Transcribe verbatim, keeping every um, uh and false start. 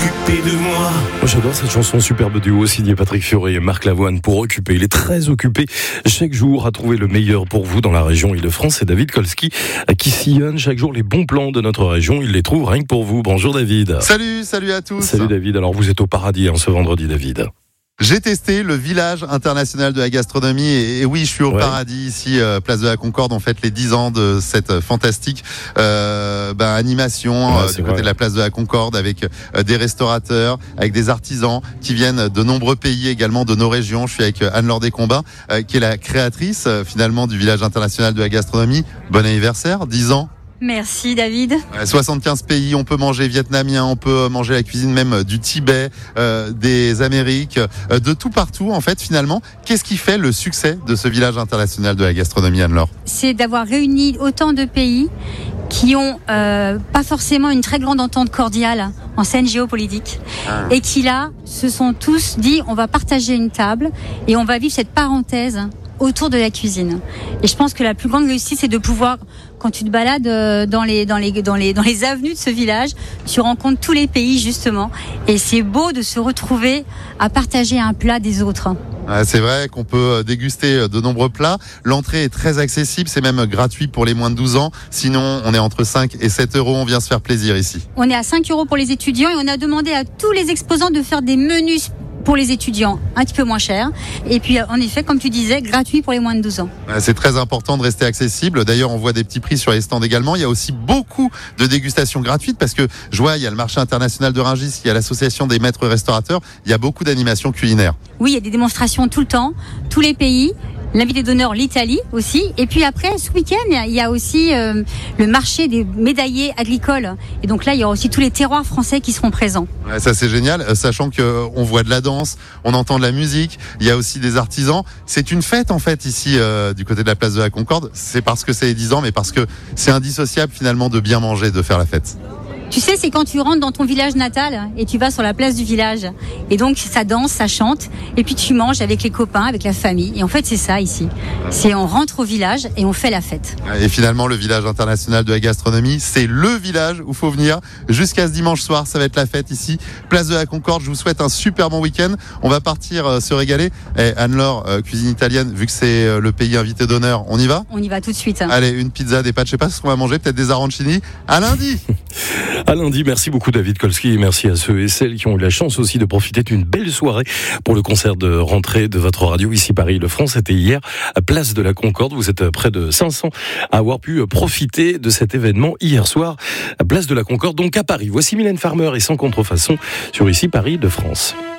Occupé de moi. Moi, j'adore cette chanson, superbe duo signé Patrick Fiori et Marc Lavoine. Pour occuper, il est très occupé chaque jour à trouver le meilleur pour vous dans la région Île-de-France. C'est David Kolski qui sillonne chaque jour les bons plans de notre région. Il les trouve rien que pour vous. Bonjour David. Salut, salut à tous. Salut David. Alors vous êtes au paradis hein, ce vendredi, David. J'ai testé le village international de la gastronomie et, et oui, je suis au ouais. paradis ici, euh, place de la Concorde. On fête les dix ans de cette fantastique euh, ben, animation ouais, euh, du côté vrai. de la place de la Concorde avec euh, des restaurateurs, avec des artisans qui viennent de nombreux pays également de nos régions. Je suis avec Anne-Laure Descombins euh, qui est la créatrice euh, finalement du village international de la gastronomie. Bon anniversaire, dix ans. Merci David. soixante-quinze pays, on peut manger vietnamien, on peut manger la cuisine même du Tibet, euh, des Amériques, euh, de tout partout en fait finalement. Qu'est-ce qui fait le succès de ce village international de la gastronomie, Anne-Laure ? C'est d'avoir réuni autant de pays qui ont euh, pas forcément une très grande entente cordiale en scène géopolitique ah. et qui là se sont tous dit on va partager une table et on va vivre cette parenthèse autour de la cuisine. Et je pense que la plus grande réussite, c'est de pouvoir, quand tu te balades dans les, dans les, dans les, dans les avenues de ce village, tu rencontres tous les pays, justement. Et c'est beau de se retrouver à partager un plat des autres. Ah, c'est vrai qu'on peut déguster de nombreux plats. L'entrée est très accessible, c'est même gratuit pour les moins de douze ans. Sinon, on est entre cinq et sept euros. On vient se faire plaisir ici. On est à cinq euros pour les étudiants et on a demandé à tous les exposants de faire des menus pour les étudiants, un petit peu moins cher. Et puis, en effet, comme tu disais, gratuit pour les moins de douze ans. C'est très important de rester accessible. D'ailleurs, on voit des petits prix sur les stands également. Il y a aussi beaucoup de dégustations gratuites parce que, je vois, il y a le marché international de Rungis, il y a l'association des maîtres restaurateurs. Il y a beaucoup d'animations culinaires. Oui, il y a des démonstrations tout le temps, tous les pays. L'invité d'honneur, l'Italie aussi. Et puis après, ce week-end, il y a aussi euh, le marché des médaillés agricoles. Et donc là, il y aura aussi tous les terroirs français qui seront présents. Ouais, ça, c'est génial, euh, sachant qu'on voit de la danse, on entend de la musique, il y a aussi des artisans. C'est une fête, en fait, ici, euh, du côté de la place de la Concorde. C'est parce que c'est les dix ans, mais parce que c'est indissociable, finalement, de bien manger, de faire la fête. Tu sais, c'est quand tu rentres dans ton village natal et tu vas sur la place du village. Et donc, ça danse, ça chante. Et puis, tu manges avec les copains, avec la famille. Et en fait, c'est ça ici. C'est on rentre au village et on fait la fête. Et finalement, le village international de la gastronomie, c'est le village où il faut venir. Jusqu'à ce dimanche soir, ça va être la fête ici. Place de la Concorde, je vous souhaite un super bon week-end. On va partir euh, se régaler. Et Anne-Laure, euh, cuisine italienne, vu que c'est euh, le pays invité d'honneur, on y va ? On y va tout de suite. Allez, une pizza, des pâtes, je sais pas ce qu'on va manger, peut-être des arancini. À lundi. À lundi, merci beaucoup David Kolski et merci à ceux et celles qui ont eu la chance aussi de profiter d'une belle soirée pour le concert de rentrée de votre radio ici Paris-Île-de-France. C'était hier à Place de la Concorde. Vous êtes près de cinq cents à avoir pu profiter de cet événement hier soir à Place de la Concorde, donc à Paris. Voici Mylène Farmer et Sans contrefaçon sur ici Paris-Île-de-France.